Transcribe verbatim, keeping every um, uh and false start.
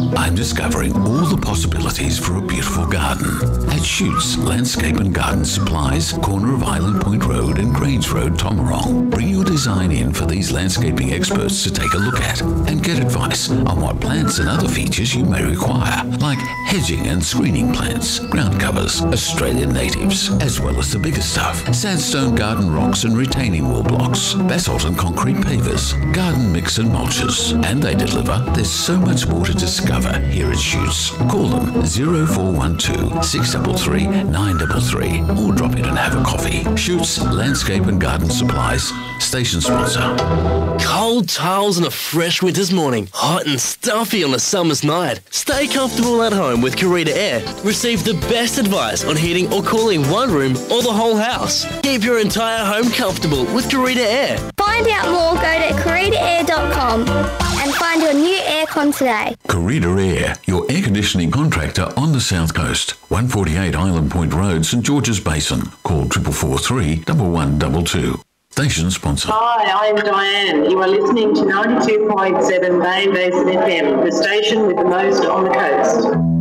I'm discovering all the possibilities for a beautiful garden. At Shoots Landscape and Garden Supplies, corner of Island Point Road and Grange Road, Tomarong. Bring your design in for these landscaping experts to take a look at and get advice on what plants and other features you may require, like hedging and screening plants, ground covers, Australian natives, as well as the bigger stuff, sandstone garden rocks and retaining wall blocks, basalt and concrete pavers, garden mix and mulches. And they deliver. There's so much more to discover here at Shoots. Call them oh four one two, six three three, nine three three or drop in and have a coffee. Shoots Landscape and Garden Supplies, station sponsor. Cold tiles on a fresh winter's morning. Hot and stuffy on a summer's night. Stay comfortable at home with Carita Air. Receive the best advice on heating or cooling one room or the whole house. Keep your entire home comfortable with Carita Air. Find out more, go to carita air dot com and find your new aircon today. Carita Air, your air conditioning contractor on the South Coast. one forty-eight Island Point Road, St George's Basin. Call four four three, one one two two. Station sponsor. Hi, I'm Diane. You are listening to ninety-two point seven Bay Basin F M, the station with the most on the coast.